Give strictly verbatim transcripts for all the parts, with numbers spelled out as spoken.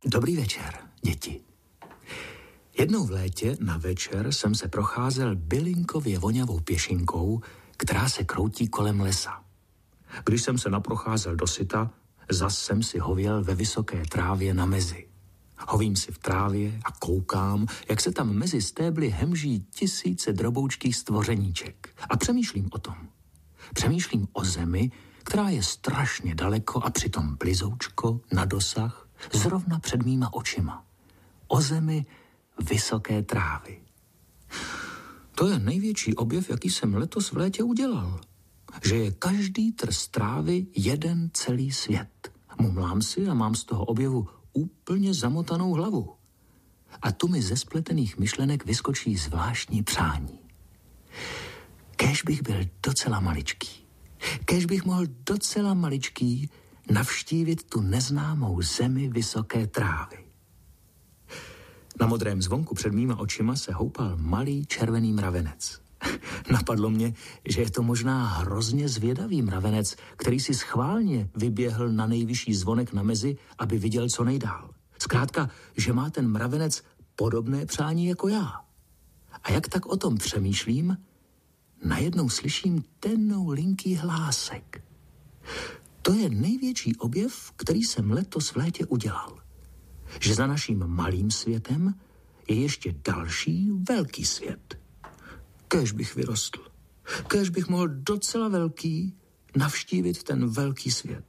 Dobrý večer, děti. Jednou v létě na večer jsem se procházel bylinkově voňavou pěšinkou, která se kroutí kolem lesa. Když jsem se naprocházel dosyta, zas jsem si hověl ve vysoké trávě na mezi. Hovím si v trávě a koukám, jak se tam mezi stébly hemží tisíce droboučkých stvořeníček. A přemýšlím o tom. Přemýšlím o zemi, která je strašně daleko a přitom blizoučko, na dosah, zrovna před mýma očima. O zemi vysoké trávy. To je největší objev, jaký jsem letos v létě udělal. Že je každý trst trávy jeden celý svět. Mumlám si a mám z toho objevu úplně zamotanou hlavu. A tu mi ze spletených myšlenek vyskočí zvláštní přání. Kéž bych byl docela maličký. Kéž bych mohl docela maličký navštívit tu neznámou zemi vysoké trávy. Na modrém zvonku před mýma očima se houpal malý červený mravenec. Napadlo mě, že je to možná hrozně zvědavý mravenec, který si schválně vyběhl na nejvyšší zvonek na mezi, aby viděl co nejdál. Zkrátka, že má ten mravenec podobné přání jako já. A jak tak o tom přemýšlím, najednou slyším tennou linký hlásek. To je největší objev, který jsem letos v létě udělal. Že za naším malým světem je ještě další velký svět. Kéž bych vyrostl. Kéž bych mohl docela velký navštívit ten velký svět.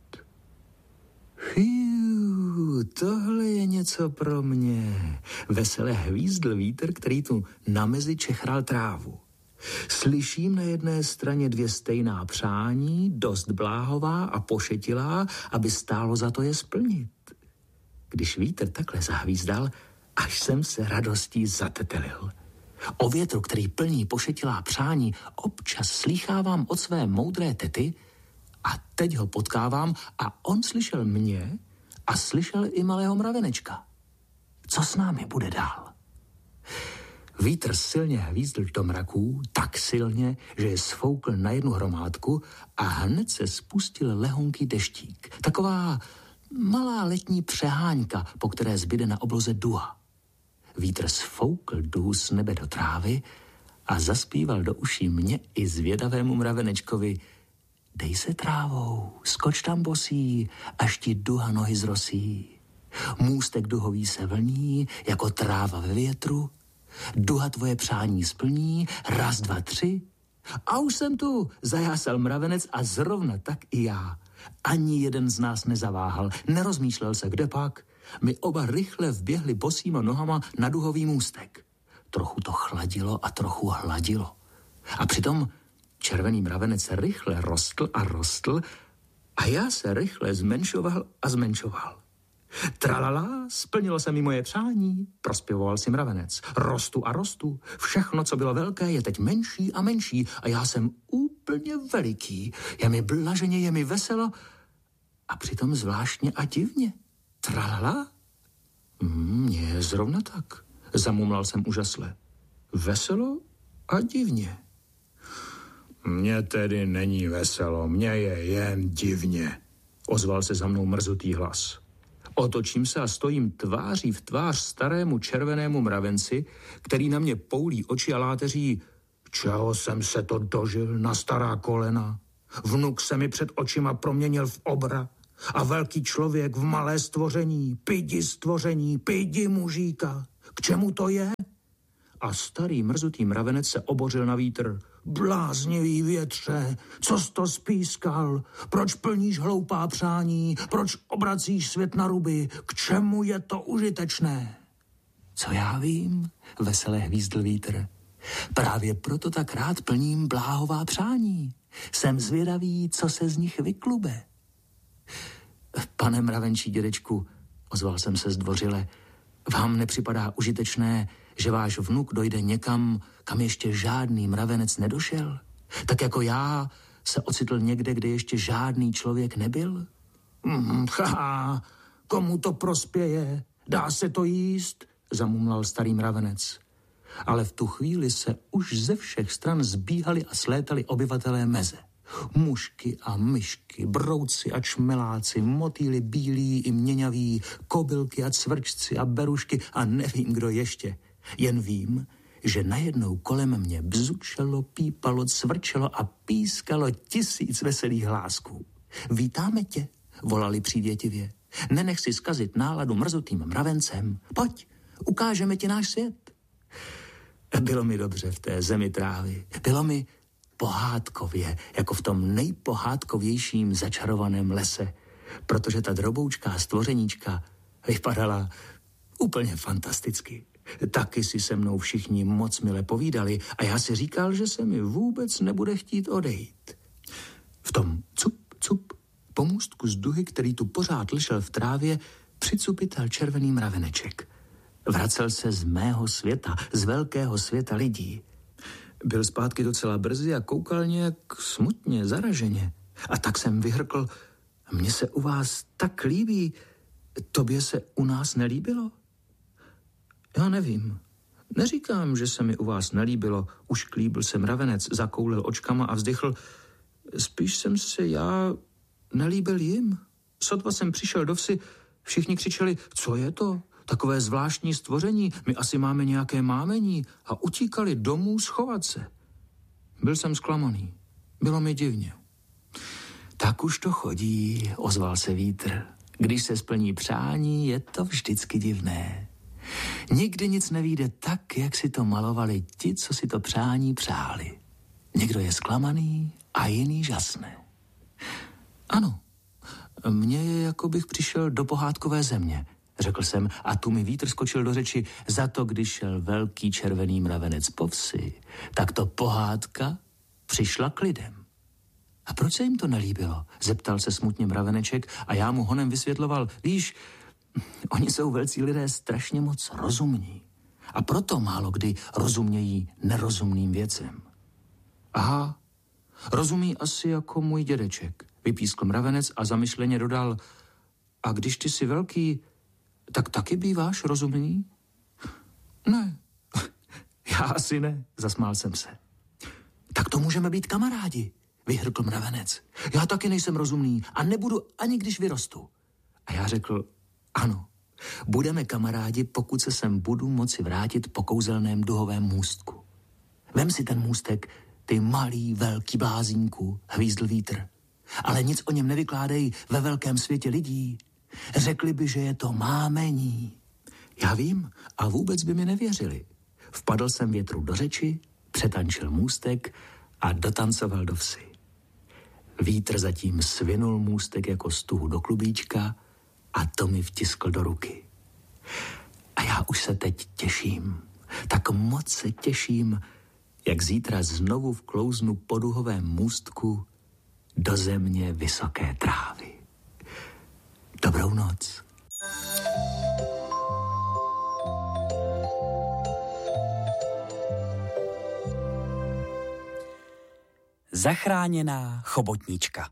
Fiu, tohle je něco pro mě. Vesele hvízdl vítr, který tu na mezi čechral trávu. Slyším na jedné straně dvě stejná přání, dost bláhová a pošetilá, aby stálo za to je splnit. Když vítr takhle zahvízdal, až jsem se radostí zatetelil. O větru, který plní pošetilá přání, občas slýchávám od své moudré tety a teď ho potkávám a on slyšel mě a slyšel i malého mravenečka. Co s námi bude dál? Vítr silně hvízdl do mraků, tak silně, že je sfoukl na jednu hromádku a hned se spustil lehonký deštík. Taková malá letní přeháňka, po které zbyde na obloze duha. Vítr sfoukl duhu z nebe do trávy a zaspíval do uší mě i zvědavému mravenečkovi: dej se trávou, skoč tam bosí, až ti duha nohy zrosí. Můstek duhový se vlní, jako tráva ve větru. Duha tvoje přání splní, raz, dva, tři. A už jsem tu, zajásal mravenec a zrovna tak i já. Ani jeden z nás nezaváhal, nerozmýšlel se, kde pak. My oba rychle vběhli bosýma nohama na duhový můstek. Trochu to chladilo a trochu hladilo. A přitom červený mravenec rychle rostl a rostl a já se rychle zmenšoval a zmenšoval. Tralala, splnilo se mi moje přání, prospěvoval si mravenec. Rostu a rostu, všechno, co bylo velké, je teď menší a menší a já jsem úplně veliký. Je mi blaženě, je mi veselo a přitom zvláštně a divně. Tralala? Mně je zrovna tak, zamumlal jsem úžasle. Veselo a divně. Mně tedy není veselo, mně je jen divně, ozval se za mnou mrzutý hlas. Otočím se a stojím tváří v tvář starému červenému mravenci, který na mě poulí oči a láteří: čeho jsem se to dožil na stará kolena? Vnuk se mi před očima proměnil v obra a velký člověk v malé stvoření, pidi stvoření, pidi mužíka. K čemu to je? A starý mrzutý mravenec se obořil na vítr. Bláznivý větře, co jsi to spískal? Proč plníš hloupá přání? Proč obracíš svět na ruby? K čemu je to užitečné? Co já vím, vesele hvízdl vítr. Právě proto tak rád plním bláhová přání. Jsem zvědavý, co se z nich vyklube. Pane mravenčí dědečku, ozval jsem se zdvořile, vám nepřipadá užitečné, že váš vnuk dojde někam, kam ještě žádný mravenec nedošel? Tak jako já se ocitl někde, kde ještě žádný člověk nebyl? Mm, haha, komu to prospěje? Dá se to jíst? Zamumlal starý mravenec. Ale v tu chvíli se už ze všech stran zbíhali a slétali obyvatelé meze. Mušky a myšky, brouci a čmeláci, motýly bílí i měňaví, kobylky a cvrčci a berušky a nevím, kdo ještě. Jen vím, že najednou kolem mě bzučelo, pípalo, cvrčelo a pískalo tisíc veselých hlásků. Vítáme tě, volali přívětivě. Nenech si zkazit náladu mrzutým mravencem. Pojď, ukážeme ti náš svět. Bylo mi dobře v té zemi trávy. Bylo mi pohádkově, jako v tom nejpohádkovějším začarovaném lese, protože ta droboučká stvořeníčka vypadala úplně fantasticky. Taky si se mnou všichni moc mile povídali a já si říkal, že se mi vůbec nebude chtít odejít. V tom cup, cup, pomůstku z duhy, který tu pořád lešel v trávě, přicupital červený mraveneček. Vracel se z mého světa, z velkého světa lidí. Byl zpátky docela brzy a koukal nějak smutně, zaraženě. A tak jsem vyhrkl, mně se u vás tak líbí, tobě se u nás nelíbilo? Já nevím. Neříkám, že se mi u vás nelíbilo, ušklíbil se mravenec, zakoulil očkama a vzdychl. Spíš jsem se já nelíbil jim. Sotva jsem přišel do vsi, všichni křičeli, co je to? Takové zvláštní stvoření, my asi máme nějaké mámení a utíkali domů schovat se. Byl jsem zklamaný, bylo mi divně. Tak už to chodí, ozval se vítr. Když se splní přání, je to vždycky divné. Nikdy nic nevyjde tak, jak si to malovali ti, co si to přání přáli. Někdo je zklamaný a jiný žasne. Ano, mně je, jako bych přišel do pohádkové země, řekl jsem a tu mi vítr skočil do řeči. Za to, když šel velký červený mravenec po vsi, tak to pohádka přišla k lidem. A proč se jim to nelíbilo? Zeptal se smutně mraveneček a já mu honem vysvětloval, víš, oni jsou velcí lidé strašně moc rozumní a proto málo kdy rozumějí nerozumným věcem. Aha, rozumí asi jako můj dědeček, vypískl mravenec a zamyšleně dodal, a když ty jsi velký, tak taky býváš rozumný? Ne, já asi ne, zasmál jsem se. Tak to můžeme být kamarádi, vyhrkl mravenec. Já taky nejsem rozumný a nebudu ani když vyrostu. A já řekl, ano, budeme kamarádi, pokud se sem budu moci vrátit po kouzelném duhovém můstku. Vem si ten můstek, ty malý, velký blázínku, hvízdl vítr. Ale nic o něm nevykládej ve velkém světě lidí. Řekli by, že je to mámení. Já vím a vůbec by mi nevěřili. Vpadl jsem větru do řeči, přetančil můstek a dotancoval do vsi. Vítr zatím svinul můstek jako stuhu do klubíčka a to mi vtiskl do ruky. A já už se teď těším, tak moc se těším, jak zítra znovu vklouznu po duhovém můstku do země vysoké trávy. Dobrou noc. Zachráněná chobotnička.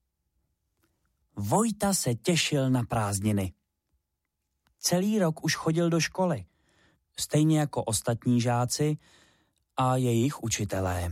Vojta se těšil na prázdniny. Celý rok už chodil do školy, stejně jako ostatní žáci a jejich učitelé.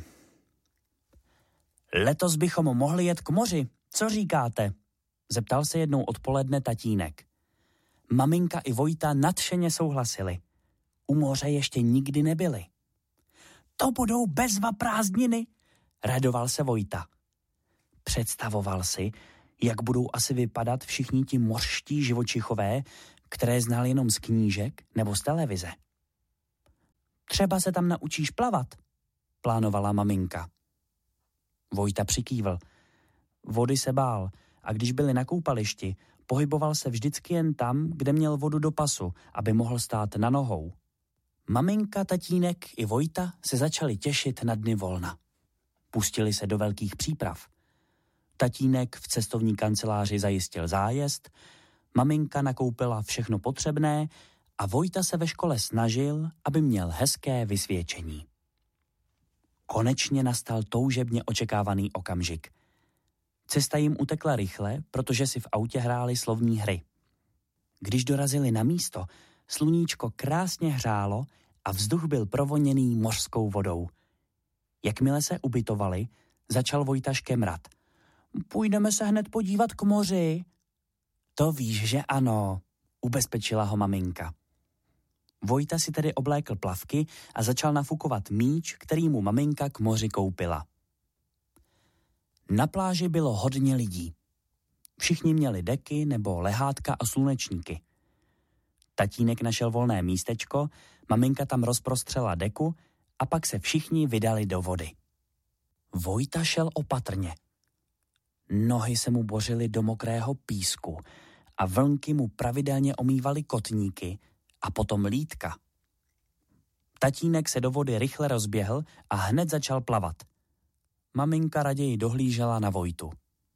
Letos bychom mohli jet k moři, co říkáte? Zeptal se jednou odpoledne tatínek. Maminka i Vojta nadšeně souhlasili. U moře ještě nikdy nebyli. To budou bezva prázdniny, radoval se Vojta. Představoval si, jak budou asi vypadat všichni ti mořští živočichové, které znal jenom z knížek nebo z televize. Třeba se tam naučíš plavat, plánovala maminka. Vojta přikývl. Vody se bál a když byli na koupališti, pohyboval se vždycky jen tam, kde měl vodu do pasu, aby mohl stát na nohou. Maminka, tatínek i Vojta se začali těšit na dny volna. Pustili se do velkých příprav. Tatínek v cestovní kanceláři zajistil zájezd, maminka nakoupila všechno potřebné a Vojta se ve škole snažil, aby měl hezké vysvědčení. Konečně nastal toužebně očekávaný okamžik. Cesta jim utekla rychle, protože si v autě hráli slovní hry. Když dorazili na místo, sluníčko krásně hřálo a vzduch byl provoněný mořskou vodou. Jakmile se ubytovali, Začal Vojta škemrat. Půjdeme se hned podívat k moři. To víš, že ano, ubezpečila ho maminka. Vojta si tedy oblékl plavky a začal nafukovat míč, který mu maminka k moři koupila. Na pláži bylo hodně lidí. Všichni měli deky nebo lehátka a slunečníky. Tatínek našel volné místečko, maminka tam rozprostřela deku a pak se všichni vydali do vody. Vojta šel opatrně. Nohy se mu bořily do mokrého písku a vlnky mu pravidelně omývaly kotníky a potom lítka. Tatínek se do vody rychle rozběhl a hned začal plavat. Maminka raději dohlížela na Vojtu.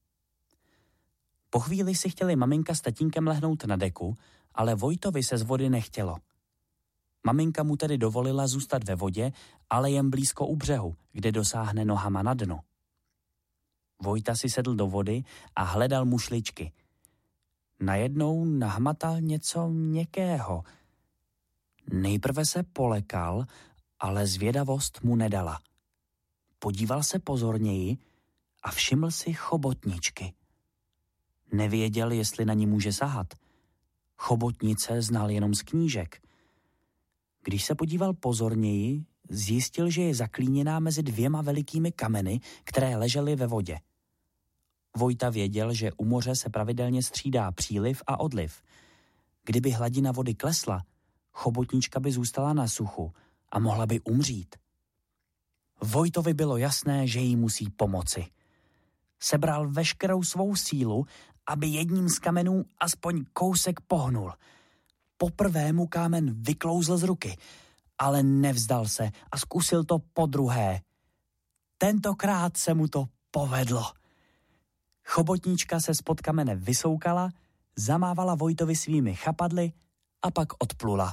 Po chvíli si chtěli maminka s tatínkem lehnout na deku, ale Vojtovi se z vody nechtělo. Maminka mu tedy dovolila zůstat ve vodě, ale jen blízko u břehu, kde dosáhne nohama na dno. Vojta si sedl do vody a hledal mušličky. Najednou nahmatal něco měkkého. Nejprve se polekal, ale zvědavost mu nedala. Podíval se pozorněji a všiml si chobotničky. Nevěděl, jestli na ní může sahat. Chobotnice znal jenom z knížek. Když se podíval pozorněji, zjistil, že je zaklíněná mezi dvěma velikými kameny, které ležely ve vodě. Vojta věděl, že u moře se pravidelně střídá příliv a odliv. Kdyby hladina vody klesla, chobotnička by zůstala na suchu a mohla by umřít. Vojtovi bylo jasné, že jí musí pomoci. Sebral veškerou svou sílu, aby jedním z kamenů aspoň kousek pohnul. Poprvé mu kámen vyklouzl z ruky, ale nevzdal se a zkusil to podruhé. Tentokrát se mu to povedlo. Chobotnička se spod kamene vysoukala, zamávala Vojtovi svými chapadly a pak odplula.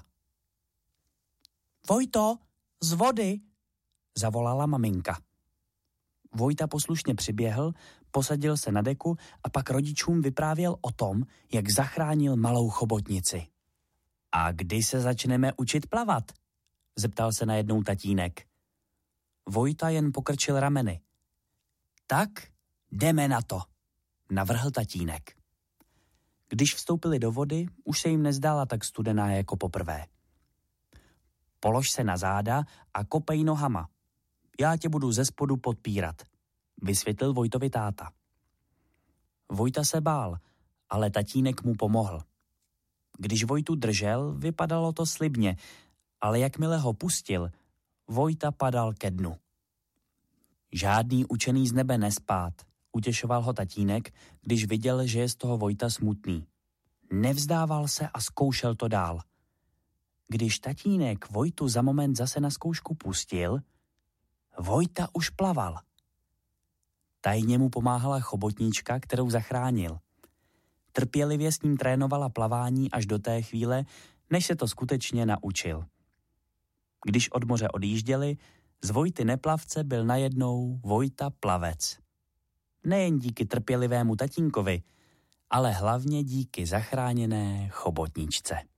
Vojto, z vody, zavolala maminka. Vojta poslušně přiběhl, posadil se na deku a pak rodičům vyprávěl o tom, jak zachránil malou chobotnici. A kdy se začneme učit plavat? Zeptal se najednou tatínek. Vojta jen pokrčil rameny. Tak jdeme na to, navrhl tatínek. Když vstoupili do vody, už se jim nezdála tak studená jako poprvé. Polož se na záda a kopej nohama. Já tě budu ze spodu podpírat, vysvětlil Vojtovi táta. Vojta se bál, ale tatínek mu pomohl. Když Vojtu držel, vypadalo to slibně, ale jakmile ho pustil, Vojta padal ke dnu. Žádný učený z nebe nespát, utěšoval ho tatínek, když viděl, že je z toho Vojta smutný. Nevzdával se a zkoušel to dál. Když tatínek Vojtu za moment zase na zkoušku pustil, Vojta už plaval. Tajně mu pomáhala chobotnička, kterou zachránil. Trpělivě s ním trénovala plavání až do té chvíle, než se to skutečně naučil. Když od moře odjížděli, z Vojty neplavce byl najednou Vojta plavec. Nejen díky trpělivému tatínkovi, ale hlavně díky zachráněné chobotničce.